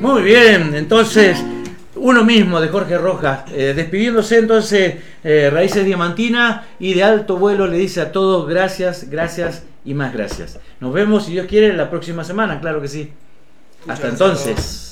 Muy bien, entonces, uno mismo de Jorge Rojas, despidiéndose entonces, Raíces Diamantina y de alto vuelo le dice a todos gracias, gracias y más gracias. Nos vemos, si Dios quiere, la próxima semana, claro que sí. Hasta entonces.